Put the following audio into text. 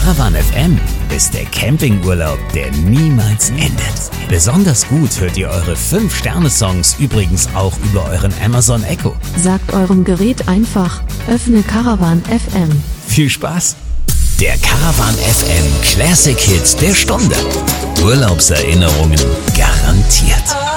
Caravan FM ist der Campingurlaub, der niemals endet. Besonders gut hört ihr eure 5-Sterne-Songs übrigens auch über euren Amazon Echo. Sagt eurem Gerät einfach, öffne Caravan FM. Viel Spaß! Der Caravan FM Classic Hits der Stunde. Urlaubserinnerungen garantiert.